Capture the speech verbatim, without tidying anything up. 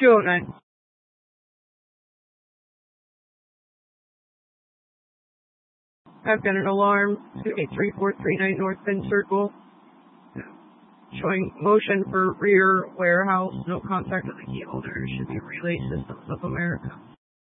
two oh nine. I've got an alarm, eight three four three nine North Bend Circle, showing motion for rear warehouse, no contact with the key holder. Should be Relay Systems of America.